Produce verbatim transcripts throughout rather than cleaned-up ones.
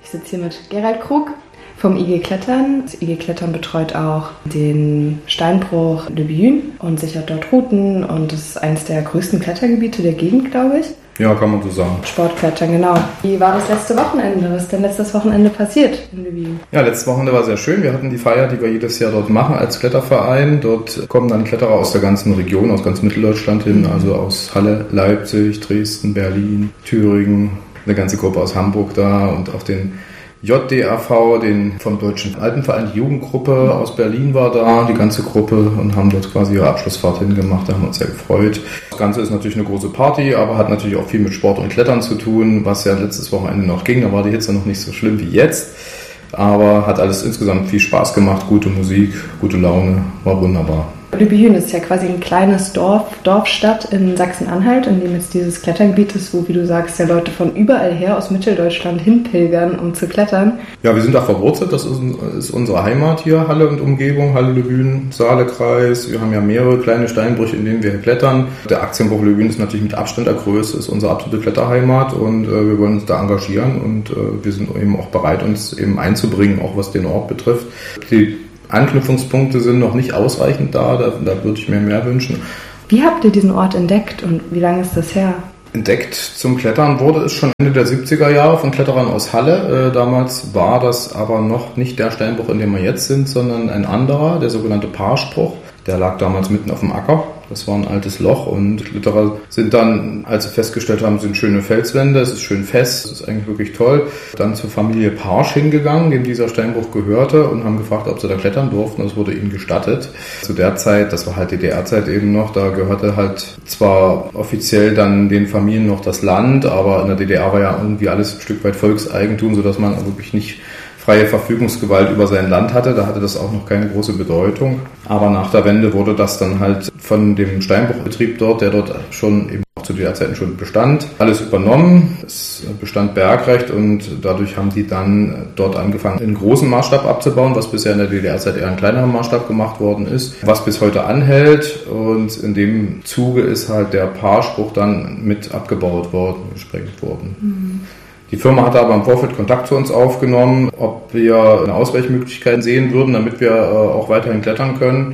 Ich sitze hier mit Gerald Krug vom I G Klettern. Das I G Klettern betreut auch den Steinbruch Le Biyun und sichert dort Routen. Und das ist eines der größten Klettergebiete der Gegend, glaube ich. Ja, kann man so sagen. Sportklettern, genau. Wie war das letzte Wochenende? Was ist denn letztes Wochenende passiert in Le Biyun? Ja, letztes Wochenende war sehr schön. Wir hatten die Feier, die wir jedes Jahr dort machen als Kletterverein. Dort kommen dann Kletterer aus der ganzen Region, aus ganz Mitteldeutschland hin, mhm. also aus Halle, Leipzig, Dresden, Berlin, Thüringen, eine ganze Gruppe aus Hamburg da und auch den J D A V, den vom Deutschen Alpenverein, die Jugendgruppe aus Berlin war da, die ganze Gruppe, und haben dort quasi ihre Abschlussfahrt hingemacht, da haben wir uns sehr gefreut. Das Ganze ist natürlich eine große Party, aber hat natürlich auch viel mit Sport und Klettern zu tun, was ja letztes Wochenende noch ging, da war die Hitze noch nicht so schlimm wie jetzt, aber hat alles insgesamt viel Spaß gemacht, gute Musik, gute Laune, war wunderbar. Le Biyun ist ja quasi ein kleines Dorf, Dorfstadt in Sachsen-Anhalt, in dem jetzt dieses Klettergebiet ist, wo, wie du sagst, ja Leute von überall her aus Mitteldeutschland hinpilgern, um zu klettern. Ja, wir sind da verwurzelt, das ist, ist unsere Heimat hier, Halle und Umgebung, Halle Le Biyun, Saalekreis. Wir haben ja mehrere kleine Steinbrüche, in denen wir klettern. Der Aktienbruch Le Biyun ist natürlich mit Abstand der größte, ist unsere absolute Kletterheimat, und äh, wir wollen uns da engagieren, und äh, wir sind eben auch bereit, uns eben einzubringen, auch was den Ort betrifft. Die Anknüpfungspunkte sind noch nicht ausreichend da, da, da würde ich mir mehr wünschen. Wie habt ihr diesen Ort entdeckt und wie lange ist das her? Entdeckt zum Klettern wurde es schon Ende der siebziger Jahre von Kletterern aus Halle. Äh, damals war das aber noch nicht der Steinbruch, in dem wir jetzt sind, sondern ein anderer, der sogenannte Paarsbruch. Der lag damals mitten auf dem Acker. Das war ein altes Loch, und Kletterer sind dann, als sie festgestellt haben, sind schöne Felswände, es ist schön fest, es ist eigentlich wirklich toll, dann zur Familie Paarsch hingegangen, dem dieser Steinbruch gehörte, und haben gefragt, ob sie da klettern durften. Das wurde ihnen gestattet. Zu der Zeit, das war halt D D R-Zeit eben noch, da gehörte halt zwar offiziell dann den Familien noch das Land, aber in der D D R war ja irgendwie alles ein Stück weit Volkseigentum, sodass man wirklich nicht freie Verfügungsgewalt über sein Land hatte. Da hatte das auch noch keine große Bedeutung. Aber nach der Wende wurde das dann halt von dem Steinbruchbetrieb dort, der dort schon eben auch zu der Zeiten schon bestand, alles übernommen. Es bestand Bergrecht, und dadurch haben die dann dort angefangen, in großem Maßstab abzubauen, was bisher in der D D R-Zeit eher in kleinerem Maßstab gemacht worden ist, was bis heute anhält. Und in dem Zuge ist halt der Paarsbruch dann mit abgebaut worden, gesprengt worden. Mhm. Die Firma hatte aber im Vorfeld Kontakt zu uns aufgenommen, ob wir eine Ausweichmöglichkeit sehen würden, damit wir auch weiterhin klettern können.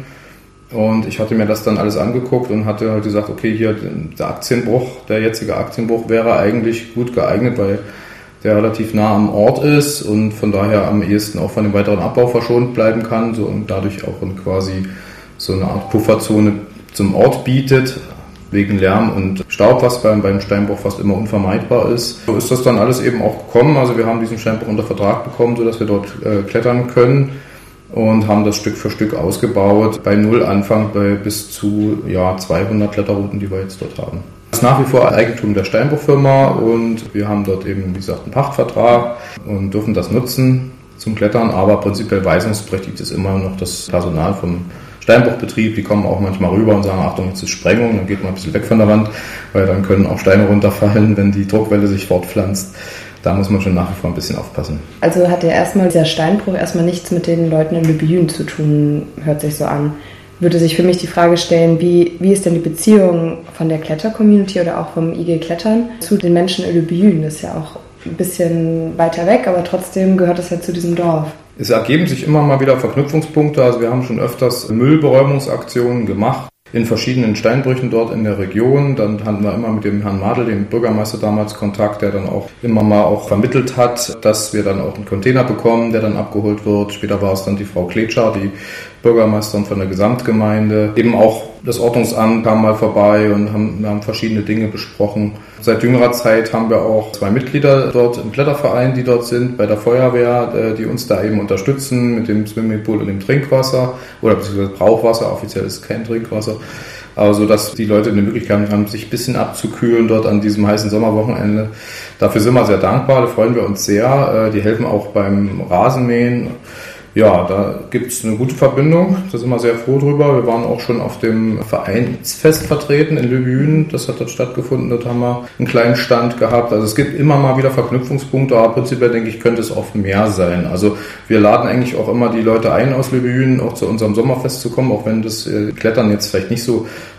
Und ich hatte mir das dann alles angeguckt und hatte halt gesagt, okay, hier der Aktienbruch, der jetzige Aktienbruch wäre eigentlich gut geeignet, weil der relativ nah am Ort ist und von daher am ehesten auch von dem weiteren Abbau verschont bleiben kann, so, und dadurch auch quasi so eine Art Pufferzone zum Ort bietet. Wegen Lärm und Staub, was beim, beim Steinbruch fast immer unvermeidbar ist. So ist das dann alles eben auch gekommen. Also wir haben diesen Steinbruch unter Vertrag bekommen, sodass wir dort äh, klettern können, und haben das Stück für Stück ausgebaut. Bei Null Anfang bei bis zu ja, zweihundert Kletterrouten, die wir jetzt dort haben. Das ist nach wie vor Eigentum der Steinbruchfirma, und wir haben dort eben, wie gesagt, einen Pachtvertrag und dürfen das nutzen zum Klettern, aber prinzipiell weisungsberechtigt ist immer noch das Personal vom Steinbruchbetrieb. Die kommen auch manchmal rüber und sagen, Achtung, jetzt ist Sprengung, dann geht man ein bisschen weg von der Wand, weil dann können auch Steine runterfallen, wenn die Druckwelle sich fortpflanzt. Da muss man schon nach wie vor ein bisschen aufpassen. Also hat ja erstmal dieser Steinbruch erstmal nichts mit den Leuten in Le Biyun zu tun, hört sich so an. Würde sich für mich die Frage stellen, wie, wie ist denn die Beziehung von der Kletter-Community oder auch vom I G Klettern zu den Menschen in Le Biyun? Das ist ja auch ein bisschen weiter weg, aber trotzdem gehört das ja zu diesem Dorf. Es ergeben sich immer mal wieder Verknüpfungspunkte. Also wir haben schon öfters Müllberäumungsaktionen gemacht in verschiedenen Steinbrüchen dort in der Region. Dann hatten wir immer mit dem Herrn Madel, dem Bürgermeister damals, Kontakt, der dann auch immer mal auch vermittelt hat, dass wir dann auch einen Container bekommen, der dann abgeholt wird. Später war es dann die Frau Kletscher, die Bürgermeisterin von der Gesamtgemeinde. Eben auch das Ordnungsamt kam mal vorbei und haben, wir haben verschiedene Dinge besprochen. Seit jüngerer Zeit haben wir auch zwei Mitglieder dort im Kletterverein, die dort sind, bei der Feuerwehr, die uns da eben unterstützen mit dem Swimmingpool und dem Trinkwasser oder beziehungsweise Brauchwasser, offiziell ist kein Trinkwasser. Also dass die Leute eine Möglichkeit haben, sich ein bisschen abzukühlen dort an diesem heißen Sommerwochenende. Dafür sind wir sehr dankbar, da freuen wir uns sehr. Die helfen auch beim Rasenmähen. Ja, da gibt es eine gute Verbindung, da sind wir sehr froh drüber. Wir waren auch schon auf dem Vereinsfest vertreten in Le Biyun, das hat dort stattgefunden, dort haben wir einen kleinen Stand gehabt. Also es gibt immer mal wieder Verknüpfungspunkte, aber prinzipiell denke ich, könnte es oft mehr sein. Also wir laden eigentlich auch immer die Leute ein aus Le Biyun, auch zu unserem Sommerfest zu kommen, auch wenn das Klettern jetzt vielleicht nicht so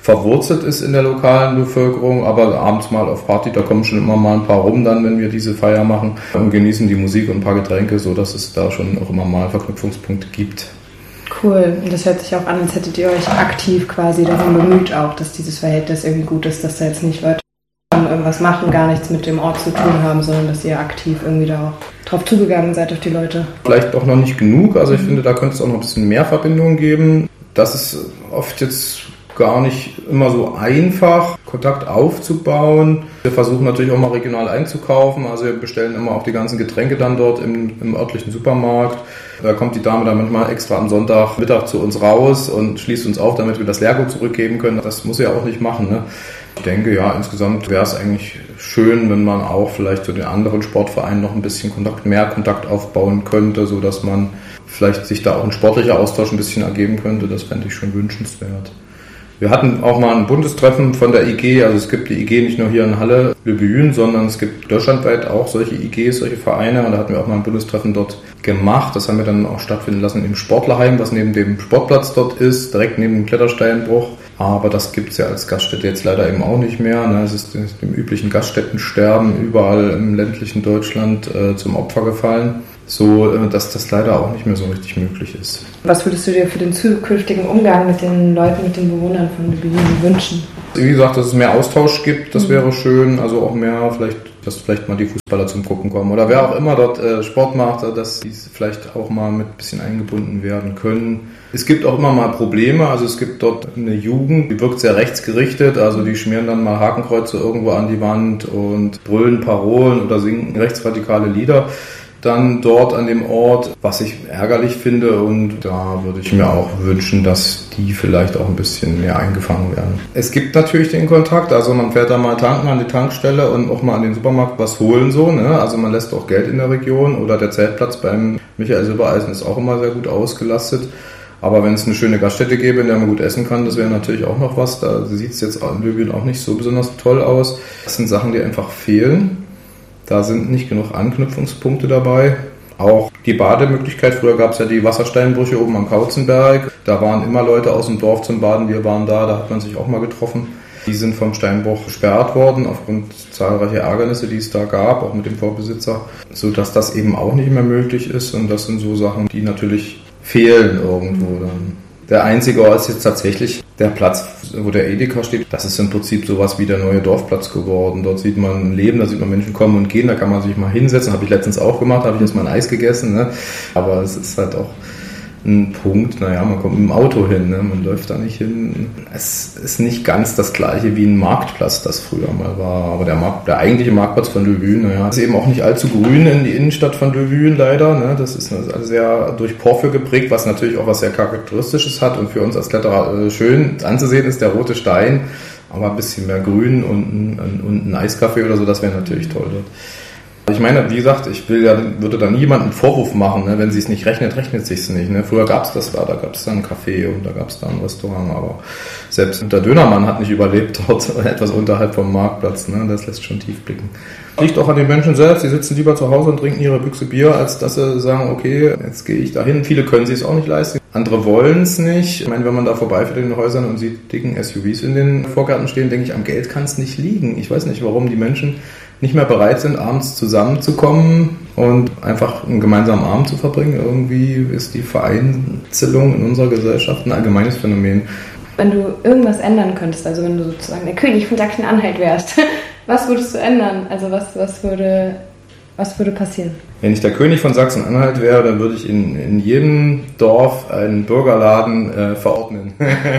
verwurzelt ist in der lokalen Bevölkerung, aber abends mal auf Party, da kommen schon immer mal ein paar rum dann, wenn wir diese Feier machen und genießen die Musik und ein paar Getränke, so dass es da schon auch immer mal Verknüpfungspunkte gibt. Cool. Und das hört sich auch an, als hättet ihr euch aktiv quasi darum bemüht auch, dass dieses Verhältnis irgendwie gut ist, dass da jetzt nicht Leute irgendwas machen, gar nichts mit dem Ort zu tun haben, sondern dass ihr aktiv irgendwie da auch drauf zugegangen seid auf die Leute. Vielleicht auch noch nicht genug, also ich finde, da könnte es auch noch ein bisschen mehr Verbindungen geben. Das ist oft jetzt gar nicht immer so einfach, Kontakt aufzubauen. Wir versuchen natürlich auch mal regional einzukaufen, also wir bestellen immer auch die ganzen Getränke dann dort im, im örtlichen Supermarkt. Da kommt die Dame dann manchmal extra am Sonntagmittag zu uns raus und schließt uns auf, damit wir das Leergut zurückgeben können. Das muss sie ja auch nicht machen, ne? Ich denke, ja, insgesamt wäre es eigentlich schön, wenn man auch vielleicht zu den anderen Sportvereinen noch ein bisschen Kontakt, mehr Kontakt aufbauen könnte, so dass man vielleicht sich da auch ein sportlicher Austausch ein bisschen ergeben könnte. Das fände ich schon wünschenswert. Wir hatten auch mal ein Bundestreffen von der I G, also es gibt die I G nicht nur hier in Halle, Le Buyün, sondern es gibt deutschlandweit auch solche I Gs, solche Vereine und da hatten wir auch mal ein Bundestreffen dort gemacht. Das haben wir dann auch stattfinden lassen im Sportlerheim, was neben dem Sportplatz dort ist, direkt neben dem Klettersteinbruch. Aber das gibt es ja als Gaststätte jetzt leider eben auch nicht mehr. Es ist dem üblichen Gaststättensterben überall im ländlichen Deutschland äh, zum Opfer gefallen, so dass das leider auch nicht mehr so richtig möglich ist. Was würdest du dir für den zukünftigen Umgang mit den Leuten, mit den Bewohnern von Le Buyün wünschen? Wie gesagt, dass es mehr Austausch gibt, das mhm. wäre schön. Also auch mehr, vielleicht, dass vielleicht mal die Fußballer zum Gucken kommen. Oder wer auch immer dort äh, Sport macht, dass die vielleicht auch mal mit ein bisschen eingebunden werden können. Es gibt auch immer mal Probleme. Also es gibt dort eine Jugend, die wirkt sehr rechtsgerichtet. Also die schmieren dann mal Hakenkreuze irgendwo an die Wand und brüllen Parolen oder singen rechtsradikale Lieder dann dort an dem Ort, was ich ärgerlich finde, und da würde ich mir auch wünschen, dass die vielleicht auch ein bisschen mehr eingefangen werden. Es gibt natürlich den Kontakt, also man fährt da mal tanken an die Tankstelle und auch mal an den Supermarkt was holen, so, ne? Also man lässt auch Geld in der Region, oder der Zeltplatz beim Michael Silbereisen ist auch immer sehr gut ausgelastet. Aber wenn es eine schöne Gaststätte gäbe, in der man gut essen kann, das wäre natürlich auch noch was. Da sieht es jetzt in Le Buyün auch nicht so besonders toll aus. Das sind Sachen, die einfach fehlen. Da sind nicht genug Anknüpfungspunkte dabei. Auch die Bademöglichkeit, früher gab es ja die Wassersteinbrüche oben am Kauzenberg. Da waren immer Leute aus dem Dorf zum Baden, wir waren da, da hat man sich auch mal getroffen. Die sind vom Steinbruch gesperrt worden, aufgrund zahlreicher Ärgernisse, die es da gab, auch mit dem Vorbesitzer, sodass das eben auch nicht mehr möglich ist. Und das sind so Sachen, die natürlich fehlen irgendwo dann. Der einzige Ort ist jetzt tatsächlich der Platz, wo der Edeka steht. Das ist im Prinzip sowas wie der neue Dorfplatz geworden. Dort sieht man Leben, da sieht man Menschen kommen und gehen, da kann man sich mal hinsetzen. Habe ich letztens auch gemacht, habe ich jetzt mal ein Eis gegessen. Ne? Aber es ist halt auch ein Punkt, naja, man kommt mit dem Auto hin, ne? Man läuft da nicht hin. Es ist nicht ganz das gleiche wie ein Marktplatz, das früher mal war. Aber der, Markt, der eigentliche Marktplatz von Le Buyün, naja, ist eben auch nicht allzu grün in die Innenstadt von Le Buyün leider. Ne? Das ist sehr durch Porphyr geprägt, was natürlich auch was sehr Charakteristisches hat und für uns als Kletterer schön anzusehen ist, der rote Stein. Aber ein bisschen mehr grün und ein, und ein Eiscafé oder so, das wäre natürlich toll dort. Ich meine, wie gesagt, ich will ja, würde da niemanden einen Vorwurf machen, ne? Wenn sie es nicht rechnet, rechnet es sich nicht. Ne? Früher gab es das da, da gab es dann ein Café und da gab es da ein Restaurant, aber selbst der Dönermann hat nicht überlebt dort, etwas unterhalb vom Marktplatz. Ne? Das lässt schon tief blicken. Liegt auch an den Menschen selbst, die sitzen lieber zu Hause und trinken ihre Büchse Bier, als dass sie sagen, okay, jetzt gehe ich da hin. Viele können sich es auch nicht leisten, andere wollen es nicht. Ich meine, wenn man da vorbeifährt in den Häusern und sieht dicken S U Vs in den Vorgärten stehen, denke ich, am Geld kann es nicht liegen. Ich weiß nicht, warum die Menschen nicht mehr bereit sind, abends zusammenzukommen und einfach einen gemeinsamen Abend zu verbringen. Irgendwie ist die Vereinzelung in unserer Gesellschaft ein allgemeines Phänomen. Wenn du irgendwas ändern könntest, also wenn du sozusagen der König von Sachsen-Anhalt wärst, was würdest du ändern? Also was, was, würde, was würde passieren? Wenn ich der König von Sachsen-Anhalt wäre, dann würde ich in, in jedem Dorf einen Bürgerladen äh, verordnen.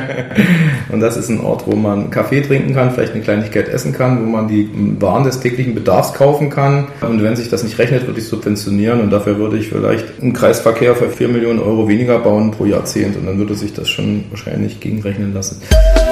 Und das ist ein Ort, wo man Kaffee trinken kann, vielleicht eine Kleinigkeit essen kann, wo man die Waren des täglichen Bedarfs kaufen kann. Und wenn sich das nicht rechnet, würde ich subventionieren. Und dafür würde ich vielleicht einen Kreisverkehr für vier Millionen Euro weniger bauen pro Jahrzehnt. Und dann würde sich das schon wahrscheinlich gegenrechnen lassen.